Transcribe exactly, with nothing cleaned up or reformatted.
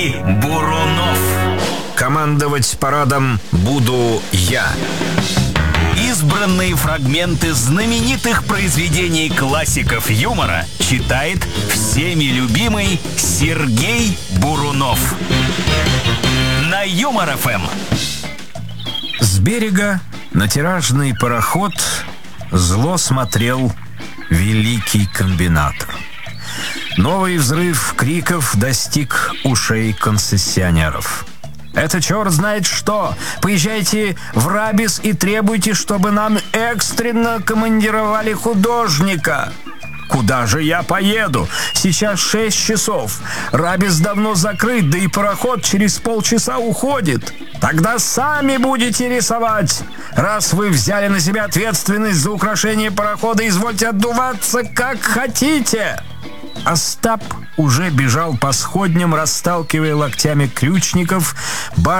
Бурунов. Командовать парадом буду я. Избранные фрагменты знаменитых произведений классиков юмора читает всеми любимый Сергей Бурунов. На Юмор-ФМ. С берега на тиражный пароход зло смотрел великий комбинатор. Новый взрыв криков достиг ушей концессионеров. «Это черт знает что! Поезжайте в Рабис и требуйте, чтобы нам экстренно командировали художника!» «Куда же я поеду? Сейчас шесть часов. Рабис давно закрыт, да и пароход через полчаса уходит. Тогда сами будете рисовать. Раз вы взяли на себя ответственность за украшение парохода, извольте отдуваться как хотите!» Остап уже бежал по сходням, расталкивая локтями ключников.